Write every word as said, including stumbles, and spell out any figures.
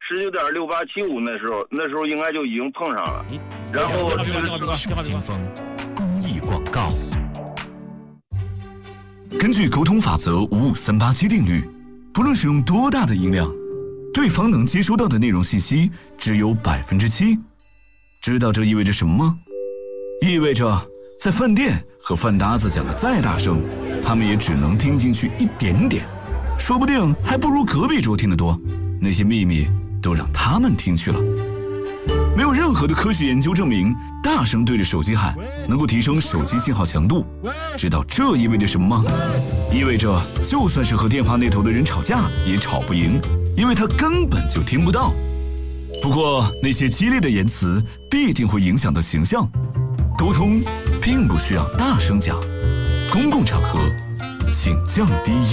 十九点六八七五那时候，那时候应该就已经碰上了。然后手先锋公益广告。根据沟通法则五五三八七定律，不论使用多大的音量，对方能接收到的内容信息只有百分之七。知道这意味着什么吗？意味着在饭店和饭搭子讲的再大声，他们也只能听进去一点点，说不定还不如隔壁桌听得多。那些秘密都让他们听去了。没有任何的科学研究证明大声对着手机喊能够提升手机信号强度。知道这意味着什么吗？意味着就算是和电话那头的人吵架也吵不赢，因为他根本就听不到。不过那些激烈的言辞必定会影响到形象。沟通并不需要大声讲，公共场合请降低音